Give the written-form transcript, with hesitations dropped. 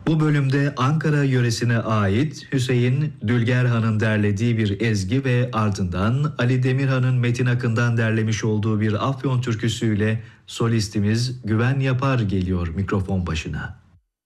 Bu bölümde Ankara yöresine ait Hüseyin Dülgerhan'ın derlediği bir ezgi ve ardından Ali Demirhan'ın Metin Akın'dan derlemiş olduğu bir Afyon türküsüyle solistimiz Güven Yapar geliyor mikrofon başına.